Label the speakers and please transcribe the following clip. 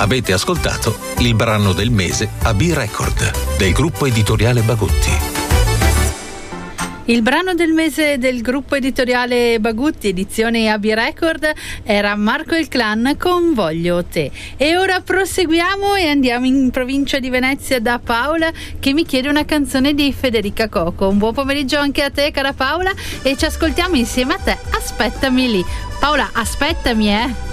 Speaker 1: Avete ascoltato il brano del mese a B-Record del gruppo editoriale Bagutti.
Speaker 2: Il brano del mese del gruppo editoriale Bagutti, edizione AB Record, era Marco il Clan con Voglio te. E ora proseguiamo e andiamo in provincia di Venezia da Paola, che mi chiede una canzone di Federica Coco. Un buon pomeriggio anche a te, cara Paola, e ci ascoltiamo insieme a te. Aspettami lì. Paola, aspettami,